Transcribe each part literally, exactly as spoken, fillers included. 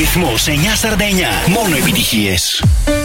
Ρυθμός εννιακόσια σαράντα εννιά. Μόνο επιτυχίες.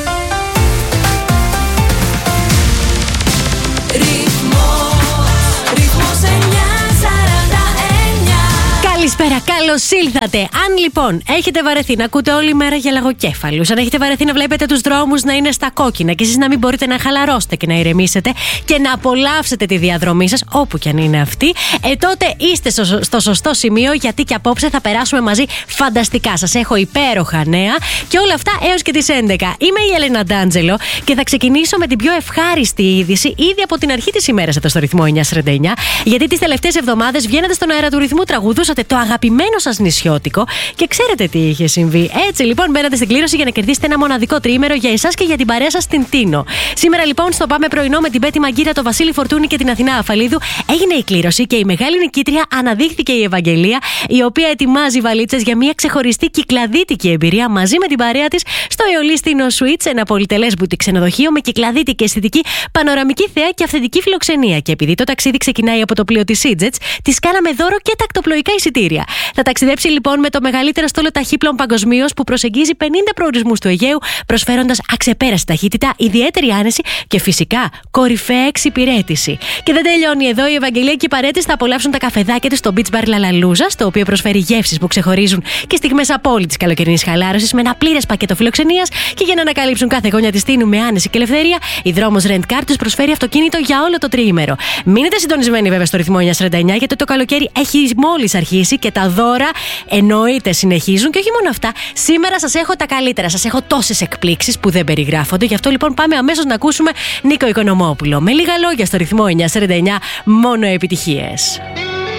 Καλησπέρα, καλώς ήλθατε. Αν λοιπόν έχετε βαρεθεί να ακούτε όλη μέρα για λαγοκέφαλους, αν έχετε βαρεθεί να βλέπετε τους δρόμους να είναι στα κόκκινα και εσείς να μην μπορείτε να χαλαρώσετε και να ηρεμήσετε και να απολαύσετε τη διαδρομή σας, όπου κι αν είναι αυτή, ε, τότε είστε στο, στο σωστό σημείο, γιατί και απόψε θα περάσουμε μαζί φανταστικά. Σας έχω υπέροχα νέα και όλα αυτά έως και τις έντεκα. Είμαι η Έλενα Ντάντζελο και θα ξεκινήσω με την πιο ευχάριστη είδηση ήδη από την αρχή της ημέρας εδώ στο Ρυθμό εννιακόσια σαράντα εννιά, γιατί τις τελευταίες εβδομάδες βγαίνατε στον αέρα του Ρυθμού, τραγουδούσατε το αγαπημένο σας νησιώτικο και ξέρετε τι είχε συμβεί. Έτσι λοιπόν μπαίνατε στην κλήρωση για να κερδίσετε ένα μοναδικό τριήμερο για εσάς και για την παρέα σας στην Τίνο. Σήμερα λοιπόν στο Πάμε Πρωινό με την Πέτη Μαγκύρα, τον Βασίλη Φορτούνη και την Αθηνά Αφαλίδου έγινε η κλήρωση και η μεγάλη νικήτρια αναδείχθηκε η Ευαγγελία, η οποία ετοιμάζει βαλίτσες για μια ξεχωριστή κυκλαδίτικη εμπειρία μαζί με την παρέα της στο Αεολή Τίνο Suites, ένα πολυτελές μπουτί ξενοδοχείο με κυκλαδίτικη αισθητική, πανοραμική θέα και αυθεντική φιλοξενία. Και επειδή το ταξίδι ξεκινάει από το πλοίο της Σίτζετς, της κάναμε δώρο και τακτοπλοϊκά εισιτήρια. Θα ταξιδέψει λοιπόν με το μεγαλύτερο στόλο ταχύπλων παγκοσμίως που προσεγγίζει πενήντα προορισμούς του Αιγαίου, προσφέροντας αξεπέραστη ταχύτητα, ιδιαίτερη άνεση και φυσικά κορυφαία εξυπηρέτηση. Και δεν τελειώνει εδώ. Η Ευαγγελία και η παρέα της θα απολαύσουν τα καφεδάκια της στο Beach Bar Λαλαλούζα, το οποίο προσφέρει γεύσεις που ξεχωρίζουν και στιγμές απόλυτης καλοκαιρινής χαλάρωσης με ένα πλήρες πακέτο φιλοξενίας. Και για να ανακαλύψουν κάθε γωνιά της Τίνου με άνεση και ελευθερία, η Δρόμος Rent Car τους προσφέρει αυτοκίνητο για όλο το τριήμερο. Μείνετε συντονισμένοι βέβαια στο Ρυθμό εννιακόσια σαράντα εννιά, γιατί το καλοκαίρι έχει μόλις αρχίσει και τα δώρα εννοείται συνεχίζουν. Και όχι μόνο αυτά, σήμερα σας έχω τα καλύτερα. Σας έχω τόσες εκπλήξεις που δεν περιγράφονται. Γι' αυτό λοιπόν πάμε αμέσως να ακούσουμε Νίκο Οικονομόπουλο. Με λίγα λόγια στο Ρυθμό εννιακόσια σαράντα εννιά, μόνο επιτυχίες.